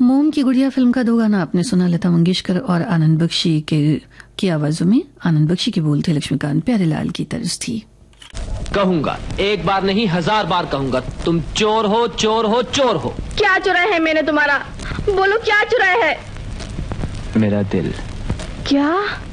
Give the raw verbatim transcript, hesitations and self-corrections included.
मोम की गुड़िया फिल्म का दो गाना आपने सुना, लता मंगेशकर और आनंद बख्शी के की आवाजों में। आनंद बख्शी के बोल थे लक्ष्मीकांत प्यारेलाल की तर्ज थी। कहूंगा, एक बार नहीं हजार बार कहूंगा, तुम चोर हो, चोर हो, चोर हो। क्या चुराया है मैंने तुम्हारा? बोलो क्या चुराया है? मेरा दिल। क्या?